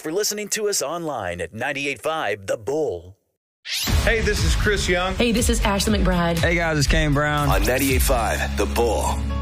Thanks for listening to us online at 98.5 The Bull. Hey, this is Chris Young. Hey, this is Ashley McBride. Hey, guys, it's Kane Brown. On 98.5 The Bull.